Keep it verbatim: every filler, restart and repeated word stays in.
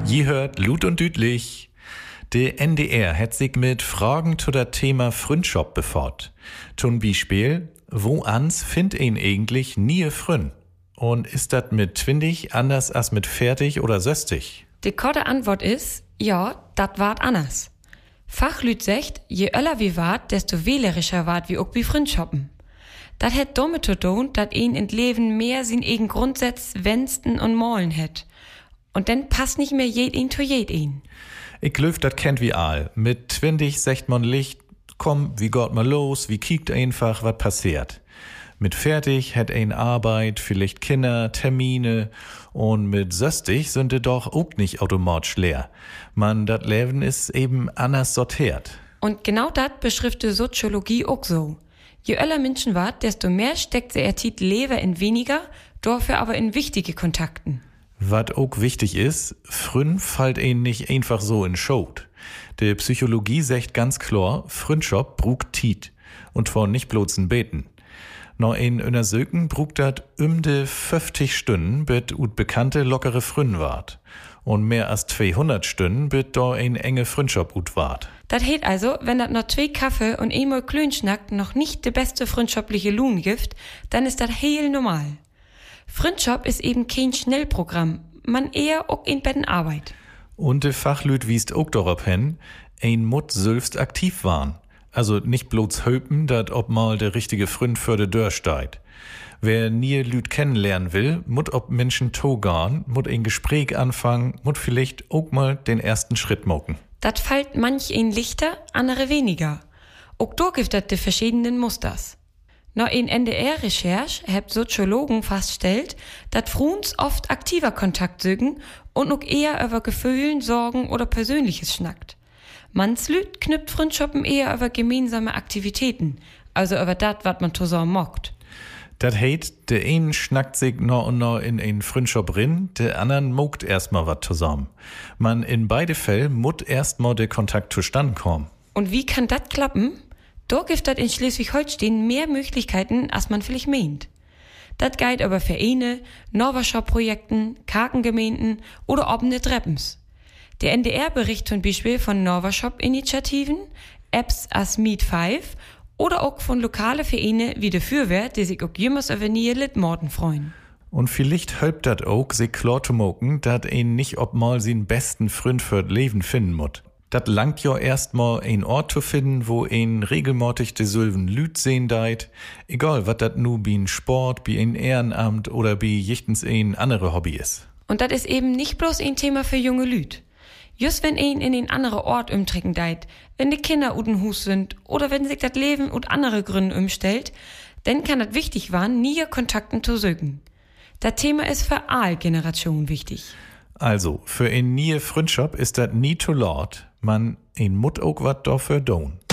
Je hört Lut und Düdlich. Der N D R hat sich mit Fragen zu das Thema Freundschaft befasst. Zum Beispiel, wo ans find ihn eigentlich nie Frön? Und ist das mit twindig anders als mit fertig oder söstig? Die korte Antwort ist, ja, dat wart anders. Fachlüt sagt, je öller wie wart, desto wählerischer wart wie auch wie Freundschaften. Dat het damit zu tun, dat ihn in Leben mehr sin eigen Grundsatz wennsten und malen het. Und dann passt nicht mehr jed ihn zu jed ihn. Ich glöf, dat kennt wie all. Mit twindig sagt man Licht, komm, wie geht mal los, wie kiekt einfach, wat passiert. Mit fertig hat ein Arbeit, vielleicht Kinder, Termine und mit söstig sind die doch auch nicht automatisch leer. Man, dat Leben ist eben anders sortiert. Und genau dat beschrift die Soziologie auch so. Je öller Menschen wart, desto mehr steckt sie ertit Leber in weniger, dafür aber in wichtige Kontakten. Was auch wichtig ist, frün fallt ihn nicht einfach so in Schot. Die Psychologie sagt ganz klar, Freundschaft brugt Tiet und zwar nicht bloß ein Beten. Noch in einer Söken brugt dat um de fünfzig Stunden bit ut bekannte lockere Frün wart. Und mehr als zweihundert Stunden bit da ein enge Freundschaft ut wart. Dat heet also, wenn dat noch zwei Kaffee und einmal Klönschnack noch nicht de beste freundschaftliche Lohn gibt, dann ist dat heel normal. Freundschaft ist eben kein Schnellprogramm, man eher auch in Betten Arbeit. Und de Fachlüt wiest auch darauf hin, ein Mut selbst aktiv waren. Also nicht bloß höpen, dat ob mal der richtige Freund für de Dörr steigt. Wer nie Lüt kennenlernen will, mut ob Menschen togarn, mut ein Gespräch anfangen, mut vielleicht auch mal den ersten Schritt mocken. Dat fällt manch ein lichter, andere weniger. Auch do gibt dat de verschiedenen Musters. Noch in N D R-Recherche hebt Soziologen feststellt, dat Fruns oft aktiver Kontakt sögen und noch eher über Gefühlen, Sorgen oder Persönliches schnackt. Manslüt knüpft Freundschaften eher über gemeinsame Aktivitäten, also über dat, wat man zusammen mockt. Dat heit, der einen schnackt sich noch und noch in ein Freundschaft rin, der anderen mogt erstmal wat zusammen. Man in beide Fällen mut erstmal der Kontakt zustande kommen. Und wie kann dat klappen? Da gibt dat in Schleswig-Holstein mehr Möglichkeiten, als man vielleicht meint. Dat geht über Vereine, Norwershop-Projekten, Kakengemeinden oder offene Treppens. Der N D R berichtet zum Beispiel von Norwershop-Initiativen, Apps as Meet fünf oder auch von lokalen Vereine wie der Fürwehr, die sich auch jümmers über nie Litmorden freuen. Und vielleicht helpt dat auch, sich klar zu moken, dat ein nicht ob mal sin besten Freund für das Leben finden mut. Dat langt ja erstmal ein Ort zu finden, wo ein regelmäßig de Sylven Lüt sehen deit, egal wat dat nu bi ein Sport, bi ein Ehrenamt oder bi jichtens ein andere Hobby ist. Und dat ist eben nicht bloß ein Thema für junge Lüt. Just wenn ein in ein anderer Ort umtrecken deit, wenn die Kinder uten Hus sind oder wenn sich das Leben ut andere Gründe umstellt, dann kann das wichtig waren, nie Kontakten zu sögen. Das Thema ist für alle Generationen wichtig. Also, für ein nie Freundschaft ist das nie zu laut, man ein mut auch wat dafür doen.